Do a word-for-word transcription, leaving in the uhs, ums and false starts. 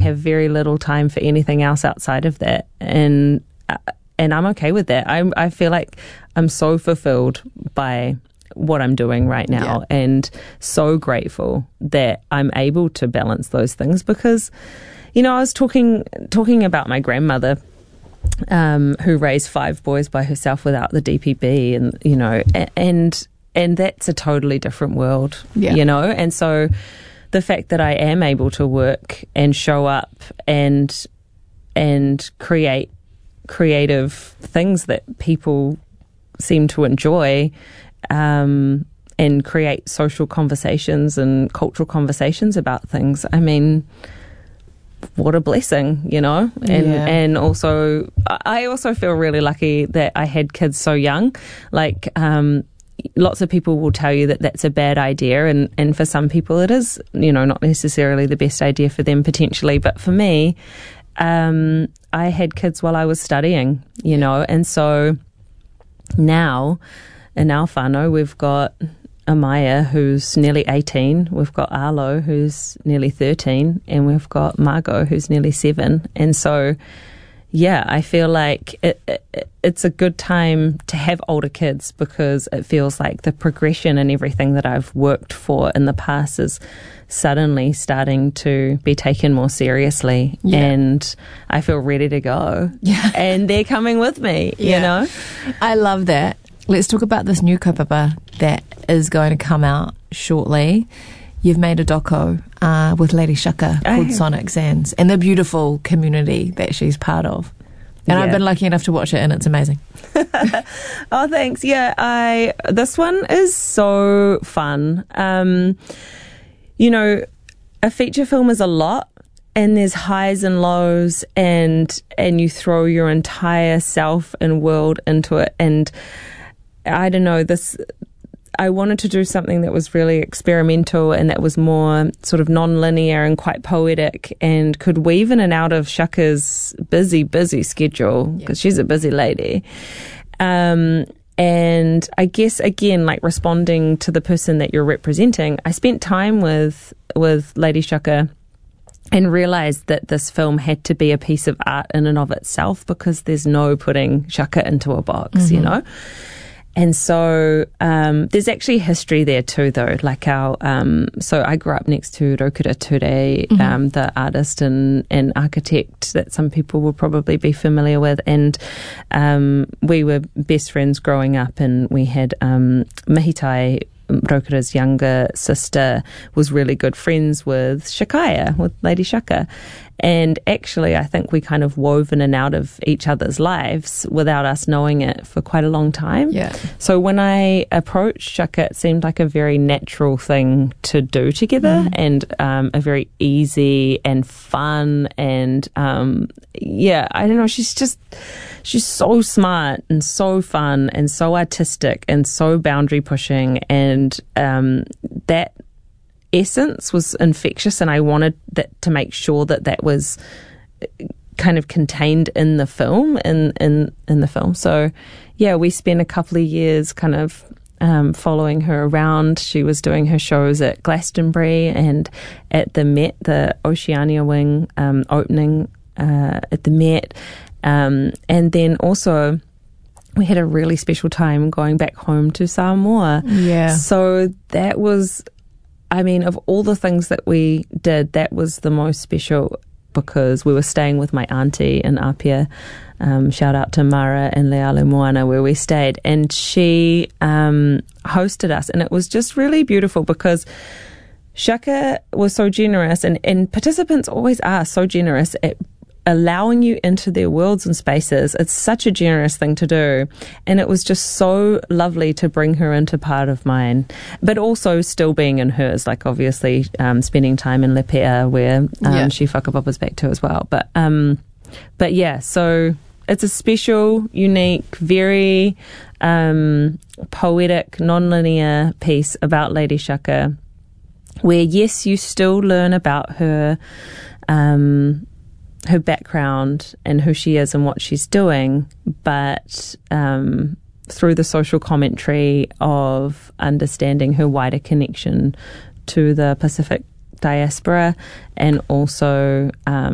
have very little time for anything else outside of that. And uh, and I'm okay with that. I I feel like I'm so fulfilled by what I'm doing right now, yeah. and so grateful that I'm able to balance those things, because, you know, I was talking talking about my grandmother, um, who raised five boys by herself without the D P B, and, you know, and and that's a totally different world, yeah. you know, and so the fact that I am able to work and show up and and create creative things that people seem to enjoy, um, and create social conversations and cultural conversations about things. I mean, what a blessing, you know? And yeah. and also, I also feel really lucky that I had kids so young. Like, um, lots of people will tell you that that's a bad idea, and, and for some people it is, you know, not necessarily the best idea for them potentially. But for me, um, I had kids while I was studying, you know, and so now in our whānau we've got Amaya, who's nearly eighteen, we've got Arlo, who's nearly thirteen, and we've got Margot, who's nearly seven. And so, yeah, I feel like it, it, it's a good time to have older kids, because it feels like the progression and everything that I've worked for in the past is suddenly starting to be taken more seriously, yeah. and I feel ready to go. Yeah. And they're coming with me, yeah. you know? I love that. Let's talk about this new kaupapa that is going to come out shortly. You've made a doco uh, with Lady Shaka called Sonic Sands, and the beautiful community that she's part of. And yeah. I've been lucky enough to watch it, and it's amazing. Oh, thanks. Yeah, I this one is so fun. Um, you know, a feature film is a lot, and there's highs and lows, and and you throw your entire self and world into it. And I don't know, this, I wanted to do something that was really experimental and that was more sort of non-linear and quite poetic, and could weave in and out of Shaka's busy, busy schedule, because yeah. she's a busy lady. Um, and I guess, again, like responding to the person that you're representing, I spent time with, with Lady Shaka and realised that this film had to be a piece of art in and of itself, because there's no putting Shaka into a box, mm-hmm. you know? And so um, there's actually history there too, though. Like our, um, so I grew up next to Raukura Ture, mm-hmm. um, the artist and, and architect that some people will probably be familiar with. And um, we were best friends growing up, and we had um, Mihitai, Raukura's younger sister, was really good friends with Shakaya, with Lady Shaka. And actually, I think we kind of wove in and out of each other's lives without us knowing it for quite a long time. Yeah. So when I approached Shaka, it seemed like a very natural thing to do together, mm. and um, a very easy and fun and, um, yeah, I don't know, she's just, she's so smart and so fun and so artistic and so boundary pushing, and um, that essence was infectious, and I wanted that to make sure that that was kind of contained in the film, in in in the film. So yeah, we spent a couple of years kind of um, following her around. She was doing her shows at Glastonbury and at the Met, the Oceania Wing um, opening uh, at the Met, um, and then also we had a really special time going back home to Samoa. Yeah. So that was, I mean, of all the things that we did, that was the most special, because we were staying with my auntie in Apia. Um, shout out to Mara and Leale Moana, where we stayed. And she um, hosted us. And it was just really beautiful, because Shaka was so generous, and, and participants always are so generous at allowing you into their worlds and spaces. It's such a generous thing to do. And it was just so lovely to bring her into part of mine, but also still being in hers, like obviously um, spending time in Lepea, where um, yeah. she whakapapas back to as well. But, um, but yeah, so it's a special, unique, very um, poetic, non-linear piece about Lady Shaka, where, yes, you still learn about her um her background and who she is and what she's doing, but um, through the social commentary of understanding her wider connection to the Pacific diaspora, and also um,